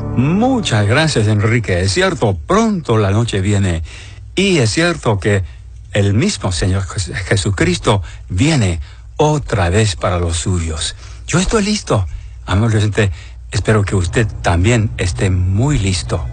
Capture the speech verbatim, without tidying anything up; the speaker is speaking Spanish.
Muchas gracias, Enrique. Es cierto, pronto la noche viene. Y es cierto que el mismo Señor Jesucristo viene otra vez para los suyos. Yo estoy listo. Amable oyente, espero que usted también esté muy listo.